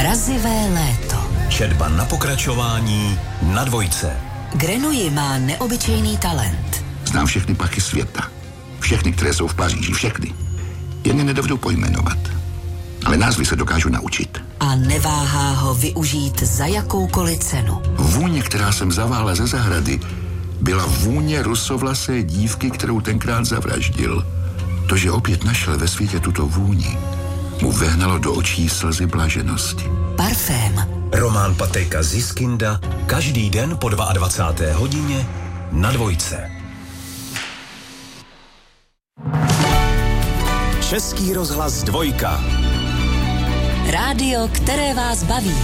Mrazivé léto. Četba na pokračování na Dvojce. Grenouille má neobyčejný talent. Znám všechny pachy světa. Všechny, které jsou v Paříži, všechny. Jen je nedovedu pojmenovat. Ale názvy se dokážu naučit. A neváhá ho využít za jakoukoliv cenu. Vůně, která jsem zavála ze zahrady, byla vůně rusovlasé dívky, kterou tenkrát zavraždil. To, že opět našel ve světě tuto vůni, mu vehnalo do očí slzy blaženosti. Parfém. Román Patrika Ziskinda každý den po 22. hodině na Dvojce. Český rozhlas Dvojka. Rádio, které vás baví.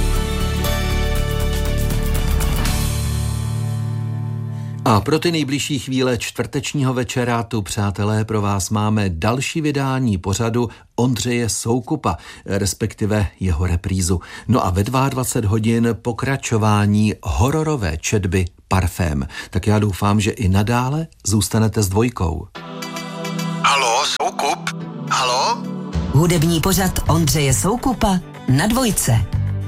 A pro ty nejbližší chvíle čtvrtečního večera tu, přátelé, pro vás máme další vydání pořadu Ondřeje Soukupa, respektive jeho reprízu. No a ve 22 hodin pokračování hororové četby Parfém. Tak já doufám, že i nadále zůstanete s Dvojkou. Haló, Soukup? Haló? Hudební pořad Ondřeje Soukupa na Dvojce.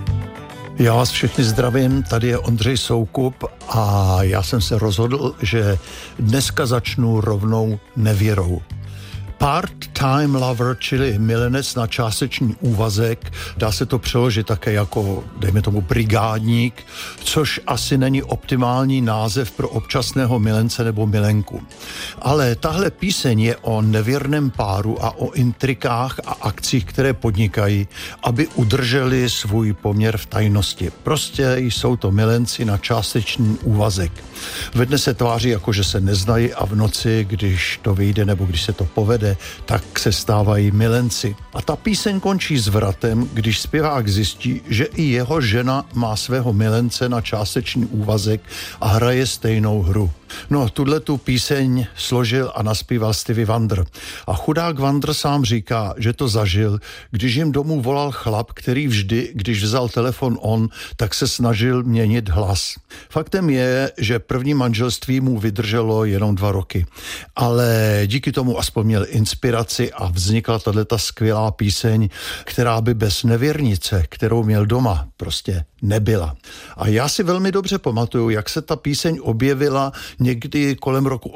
Já vás všechny zdravím, tady je Ondřej Soukup a já jsem se rozhodl, že dneska začnu rovnou nevěrou. Part-time lover, čili milenec na částečný úvazek, dá se to přeložit také jako, dejme tomu, brigádník, což asi není optimální název pro občasného milence nebo milenku. Ale tahle píseň je o nevěrném páru a o intrikách a akcích, které podnikají, aby udrželi svůj poměr v tajnosti. Prostě jsou to milenci na částečný úvazek. Ve dne se tváří jako, že se neznají a v noci, když to vyjde nebo když se to povede, tak se stávají milenci. A ta píseň končí zvratem, když zpěvák zjistí, že i jeho žena má svého milence na částečný úvazek a hraje stejnou hru. No, tu píseň složil a naspíval Stevie Wonder. A chudák Wonder sám říká, že to zažil, když jim domů volal chlap, který vždy, když vzal telefon on, tak se snažil měnit hlas. Faktem je, že první manželství mu vydrželo jenom 2 roky. Ale díky tomu aspoň měl inspiraci a vznikla tato skvělá píseň, která by bez nevěrnice, kterou měl doma, prostě nebyla. A já si velmi dobře pamatuju, jak se ta píseň objevila někdy kolem roku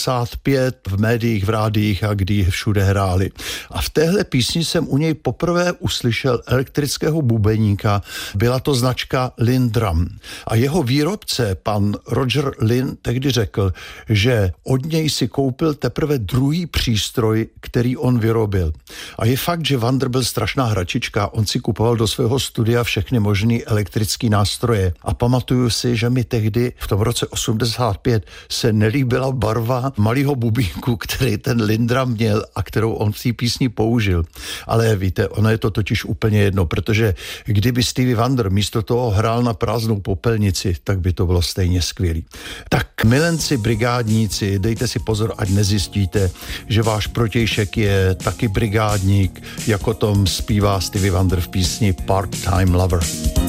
85 v médiích, v rádiích a kdy všude hráli. A v téhle písni jsem u něj poprvé uslyšel elektrického bubeníka, byla to značka Lindrum. A jeho výrobce, pan Roger Lynn, tehdy řekl, že od něj si koupil teprve druhý přístroj, který on vyrobil. A je fakt, že Wonder byl strašná hračička, on si kupoval do svého studia všechny možné elektrické nástroje. A pamatuju si, že mi tehdy v tom roce 85 se nelíbila barva malého bubínku, který ten Lindrum měl a kterou on v té písni použil. Ale víte, ono je to totiž úplně jedno, protože kdyby Stevie Wonder místo toho hrál na prázdnou popelnici, tak by to bylo stejně skvělý. Tak milenci, brigádníci, dejte si pozor, ať nezjistíte, že váš protějšek je taky brigádník, jako tom zpívá Stevie Wonder v písni Part-Time Lover.